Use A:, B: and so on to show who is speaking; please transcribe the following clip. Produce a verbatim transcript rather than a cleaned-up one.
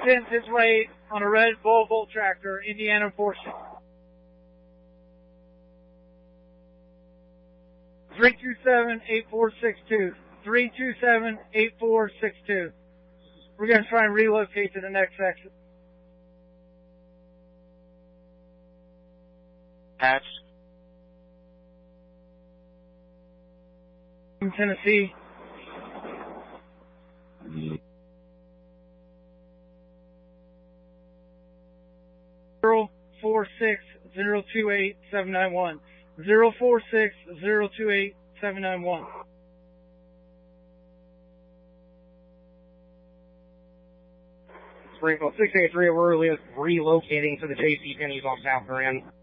A: sends his way on a red Volvo tractor, Indiana Porsche. three two seven, eight four six two. three two seven, eight four six two. We're going to try and relocate to the next exit.
B: Patch.
A: In Tennessee. Zero four six zero two eight seven nine one. Zero four six zero two eight seven nine one.
B: Springfield six eight three, we're relocating to the J C Penney's on South Grand.